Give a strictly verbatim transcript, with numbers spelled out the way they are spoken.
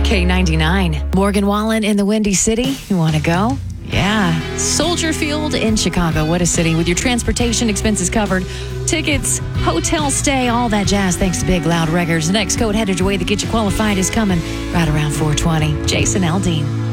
K ninety-nine. Morgan Wallen in the Windy City. You want to go? Yeah. Soldier Field in Chicago. What a city. With your transportation expenses covered. Tickets, hotel stay, all that jazz thanks to Big Loud Records. The next code headed your way to get you qualified is coming right around four twenty. Jason Aldean.